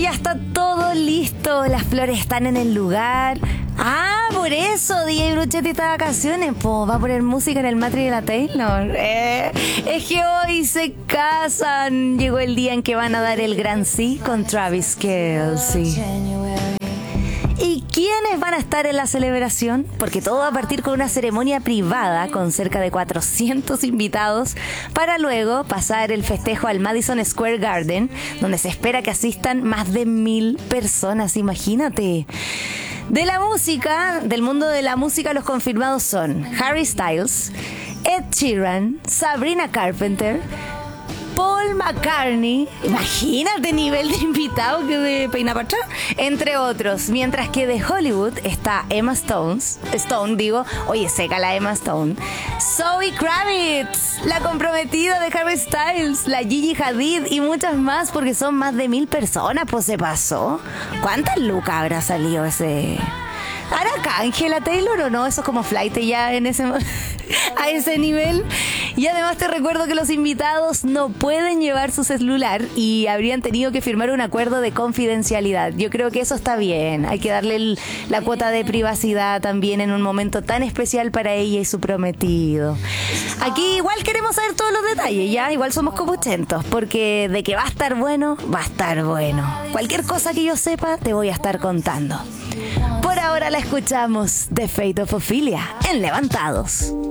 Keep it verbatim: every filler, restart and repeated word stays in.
ya está todo listo, las flores están en el lugar. Ah, por eso D J Bruchetti está de vacaciones, po, va a poner música en el matri de la Taylor. Eh, es que hoy se casan. Llegó el día en que van a dar el gran sí con Travis Kelce. ¿Y quiénes van a estar en la celebración? Porque todo va a partir con una ceremonia privada con cerca de cuatrocientos invitados para luego pasar el festejo al Madison Square Garden, donde se espera que asistan más de mil personas, imagínate. De la música, del mundo de la música, los confirmados son Harry Styles, Ed Sheeran, Sabrina Carpenter, Paul McCartney, imagínate nivel de invitado que de Peina para atrás, entre otros. Mientras que de Hollywood está Emma Stones, Stone, digo, oye, seca la Emma Stone, Zoe Kravitz, la comprometida de Harry Styles, la Gigi Hadid y muchas más, porque son más de mil personas, pues se pasó. ¿Cuántas lucas habrá salido ese? ¿Hará canje la Taylor o no? Eso es como flight ya en ese a ese nivel. Y además te recuerdo que los invitados no pueden llevar su celular y habrían tenido que firmar un acuerdo de confidencialidad. Yo creo que eso está bien. Hay que darle el, la cuota de privacidad también en un momento tan especial para ella y su prometido. Aquí igual queremos saber todos los detalles, ya. Igual somos copuchentos, porque de que va a estar bueno, va a estar bueno. Cualquier cosa que yo sepa, te voy a estar contando. Por ahora la escuchamos, The Fate of Ophelia, en Levantados.